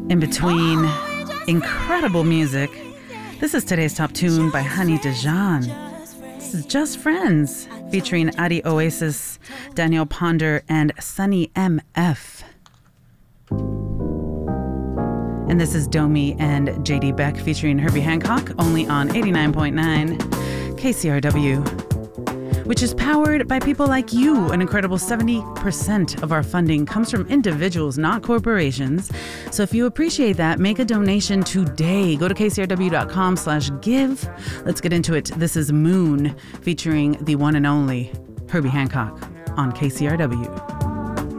In between incredible music, this is today's top tune by Honey Dijon. This is Just Friends, featuring Adi Oasis, Daniel Ponder, and Sunny MF. And this is Domi and JD Beck featuring Herbie Hancock, only on 89.9 KCRW, which is powered by people like you. An incredible 70% of our funding comes from individuals, not corporations. So if you appreciate that, make a donation today. Go to kcrw.com/give. Let's get into it. This is Moon featuring the one and only Herbie Hancock on KCRW.